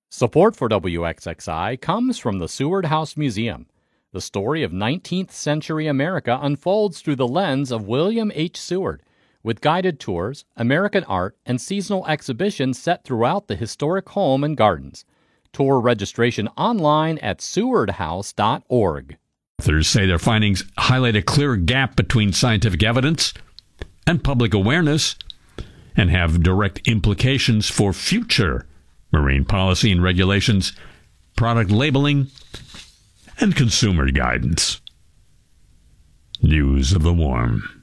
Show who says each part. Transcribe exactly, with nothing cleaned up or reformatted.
Speaker 1: Support for W X X I comes from the Seward House Museum. The story of nineteenth century America unfolds through the lens of William H. Seward, with guided tours, American art, and seasonal exhibitions set throughout the historic home and gardens. Tour registration online at seward house dot org.
Speaker 2: Authors say their findings highlight a clear gap between scientific evidence and public awareness and have direct implications for future marine policy and regulations, product labeling, and consumer guidance. News of the Warm.